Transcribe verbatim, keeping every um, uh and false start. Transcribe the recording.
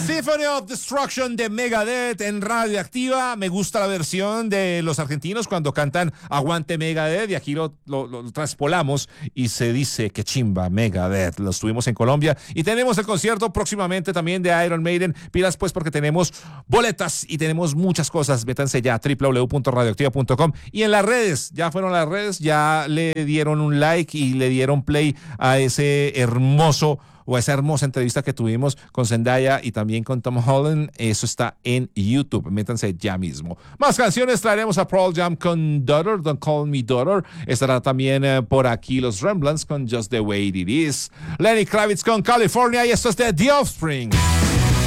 Symphony of Destruction de Megadeth en Radioactiva. Me gusta la versión de los argentinos cuando cantan Aguante Megadeth, y aquí lo, lo, lo traspolamos y se dice que chimba Megadeth. Lo estuvimos en Colombia y tenemos el concierto próximamente también de Iron Maiden. Pilas pues porque tenemos boletas y tenemos muchas cosas. Métanse ya a doble u doble u doble u punto radioactiva punto com y en las redes, ya fueron las redes, ya le dieron un like y le dieron play a ese hermoso o esa hermosa entrevista que tuvimos con Zendaya y también con Tom Holland. Eso está en YouTube. Métanse ya mismo. Más canciones traeremos a Pearl Jam con Daughter, Don't Call Me Daughter. Estará también eh, por aquí los Rembrandts con Just the Way It Is. Lenny Kravitz con California, y esto es de The Offspring.